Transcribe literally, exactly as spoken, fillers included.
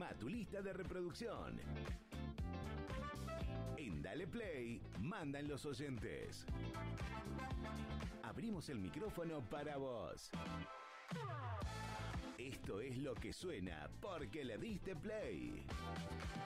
Arma tu lista de reproducción. En Dale Play, mandan los oyentes. Abrimos el micrófono para vos. Esto es lo que suena porque le diste play.